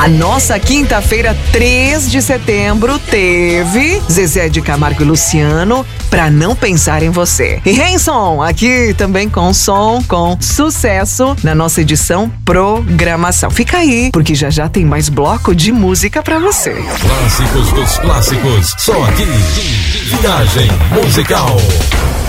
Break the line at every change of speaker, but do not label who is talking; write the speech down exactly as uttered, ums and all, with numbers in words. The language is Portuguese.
A nossa quinta-feira, três de setembro, teve Zezé de Camargo e Luciano, Pra Não Pensar em Você. E Hanson, aqui também com som, com sucesso na nossa edição Programação. Fica aí, porque já já tem mais bloco de música pra você.
Clássicos dos clássicos, só aqui, Viagem Musical.